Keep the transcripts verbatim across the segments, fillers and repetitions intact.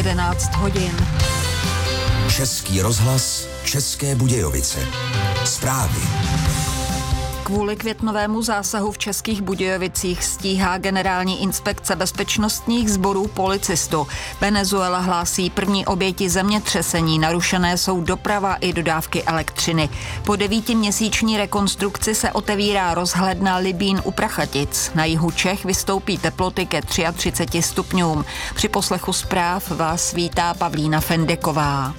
jedenáct hodin. Český rozhlas, České Budějovice. Zprávy. Kvůli květnovému zásahu v Českých Budějovicích stíhá Generální inspekce bezpečnostních sborů policistu. Venezuela hlásí první oběti zemětřesení, narušené jsou doprava i dodávky elektřiny. Po devítiměsíční rekonstrukci se otevírá rozhledna Libín u Prachatic. Na jihu Čech vystoupí teploty ke třiceti třemi stupňům. Při poslechu zpráv vás vítá Pavlína Fendeková.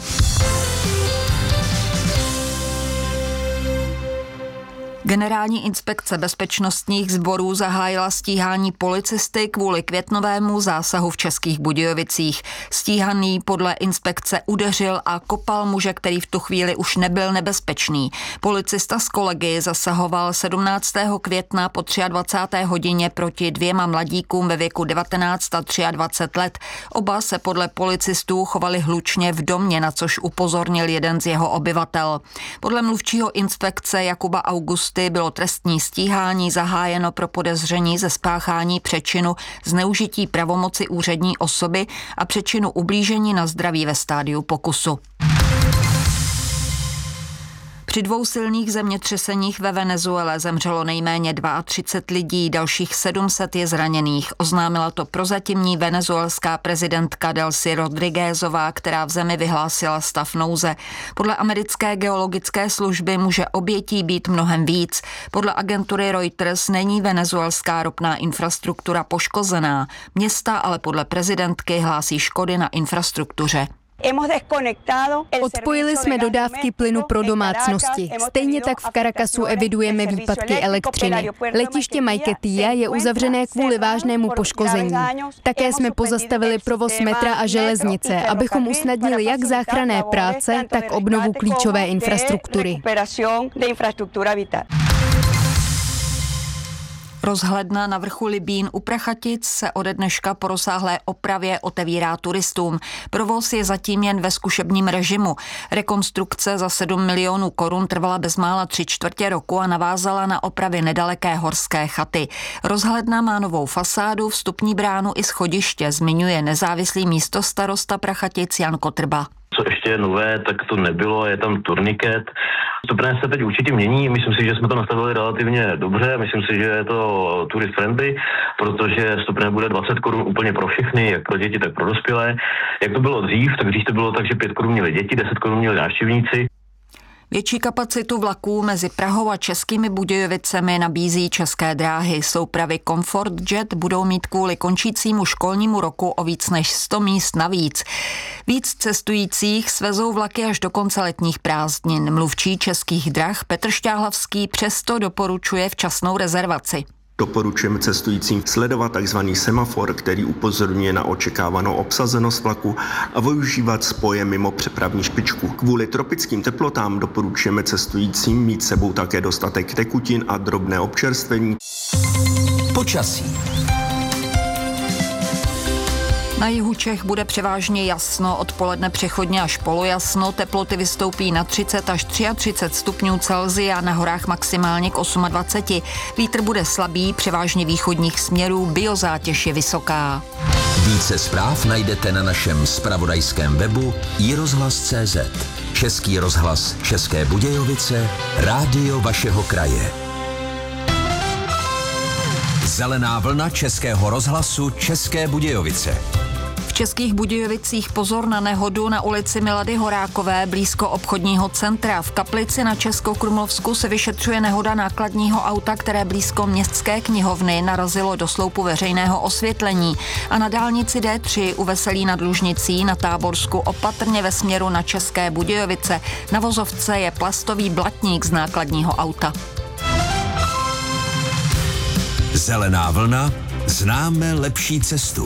Generální inspekce bezpečnostních sborů zahájila stíhání policisty kvůli květnovému zásahu v Českých Budějovicích. Stíhaný podle inspekce udeřil a kopal muže, který v tu chvíli už nebyl nebezpečný. Policista s kolegy zasahoval sedmnáctého května po dvacáté třetí hodině proti dvěma mladíkům ve věku devatenáct a dvacet tři let. Oba se podle policistů chovali hlučně v domě, na což upozornil jeden z jeho obyvatel. Podle mluvčího inspekce Jakuba Augusty bylo trestní stíhání zahájeno pro podezření ze spáchání přečinu zneužití pravomoci úřední osoby a přečinu ublížení na zdraví ve stádiu pokusu. Při dvou silných zemětřeseních ve Venezuele zemřelo nejméně třicet dva lidí, dalších sedm set je zraněných. Oznámila to prozatímní venezuelská prezidentka Delcy Rodriguezová, která v zemi vyhlásila stav nouze. Podle americké geologické služby může obětí být mnohem víc. Podle agentury Reuters není venezuelská ropná infrastruktura poškozená. Města ale podle prezidentky hlásí škody na infrastruktuře. Odpojili jsme dodávky plynu pro domácnosti. Stejně tak v Caracasu evidujeme výpadky elektřiny. Letiště Maiquetía je uzavřené kvůli vážnému poškození. Také jsme pozastavili provoz metra a železnice, abychom usnadnili jak záchranné práce, tak obnovu klíčové infrastruktury. Rozhledna na vrchu Libín u Prachatic se ode dneška po rozsáhlé opravě otevírá turistům. Provoz je zatím jen ve zkušebním režimu. Rekonstrukce za sedm milionů korun trvala bezmála tři čtvrtě roku a navázala na opravy nedaleké horské chaty. Rozhledna má novou fasádu, vstupní bránu i schodiště, zmiňuje nezávislý místostarosta Prachatic Jan Kotrba. Co ještě je nové, tak to nebylo, je tam turniket. Vstupné se teď určitě mění, myslím si, že jsme to nastavili relativně dobře, myslím si, že je to tourist friendly, protože vstupné bude dvacet korun úplně pro všechny, jak pro děti, tak pro dospělé. Jak to bylo dřív, tak dřív to bylo tak, že pět korun měli děti, deset korun měli návštěvníci. Větší kapacitu vlaků mezi Prahou a Českými Budějovicemi nabízí České dráhy. Soupravy Comfort Jet budou mít kvůli končícímu školnímu roku o víc než sto míst navíc. Víc cestujících svezou vlaky až do konce letních prázdnin. Mluvčí Českých drah Petr Šťáhlavský přesto doporučuje včasnou rezervaci. Doporučujeme cestujícím sledovat tzv. Semafor, který upozorňuje na očekávanou obsazenost vlaku a využívat spoje mimo přepravní špičku. Kvůli tropickým teplotám doporučujeme cestujícím mít sebou také dostatek tekutin a drobné občerstvení. Počasí. Na jihu Čech bude převážně jasno, odpoledne přechodně až polojasno, teploty vystoupí na třicet až třicet tři stupňů Celsia, na horách maximálně k dvaceti osmi. Vítr bude slabý, převážně východních směrů, biozátěž je vysoká. Více zpráv najdete na našem zpravodajském webu i rozhlas tečka cé zet. Český rozhlas České Budějovice, rádio vašeho kraje. Zelená vlna Českého rozhlasu České Budějovice. V Českých Budějovicích pozor na nehodu na ulici Milady Horákové blízko obchodního centra. V Kaplici na Českokrumlovsku se vyšetřuje nehoda nákladního auta, které blízko městské knihovny narazilo do sloupu veřejného osvětlení. A na dálnici D tři u Veselí nad Lužnicí na Táborsku opatrně ve směru na České Budějovice. Na vozovce je plastový blatník z nákladního auta. Zelená vlna, známe lepší cestu.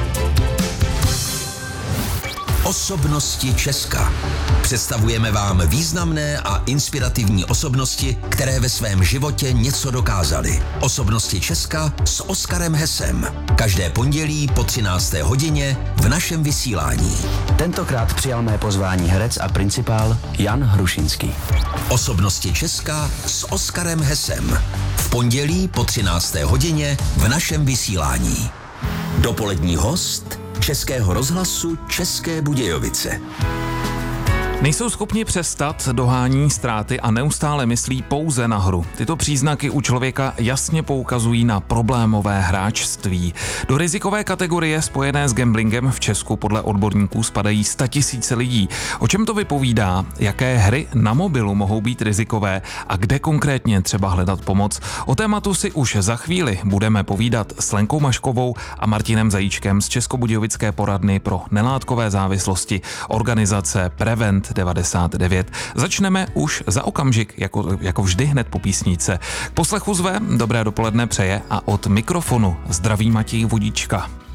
Osobnosti Česka. Představujeme vám významné a inspirativní osobnosti, které ve svém životě něco dokázaly. Osobnosti Česka s Oskarem Hesem. Každé pondělí po třinácté hodině v našem vysílání. Tentokrát přijal mé pozvání herec a principál Jan Hrušinský. Osobnosti Česka s Oskarem Hesem. V pondělí po třinácté hodině v našem vysílání. Dopolední host Českého rozhlasu České Budějovice. Nejsou schopni přestat dohání ztráty a neustále myslí pouze na hru. Tyto příznaky u člověka jasně poukazují na problémové hráčství. Do rizikové kategorie spojené s gamblingem v Česku podle odborníků spadají statisíce lidí. O čem to vypovídá, jaké hry na mobilu mohou být rizikové a kde konkrétně třeba hledat pomoc? O tématu si už za chvíli budeme povídat s Lenkou Maškovou a Martinem Zajíčkem z Českobudějovické poradny pro nelátkové závislosti organizace Prevent devadesát devět. Začneme už za okamžik, jako, jako vždy hned po písničce. K poslechu zve, dobré dopoledne přeje a od mikrofonu zdraví Matěj Vodíčka.